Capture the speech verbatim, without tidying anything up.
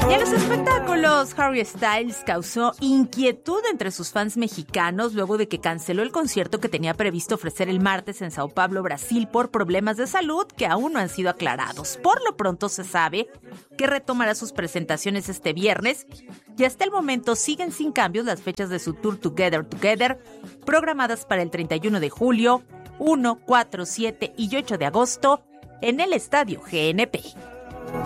Y en los espectáculos, Harry Styles causó inquietud entre sus fans mexicanos luego de que canceló el concierto que tenía previsto ofrecer el martes en Sao Paulo, Brasil, por problemas de salud que aún no han sido aclarados. Por lo pronto se sabe que retomará sus presentaciones este viernes y hasta el momento siguen sin cambios las fechas de su tour Together Together, programadas para el treinta y uno de julio, uno, cuatro, siete y ocho de agosto en el Estadio G N P.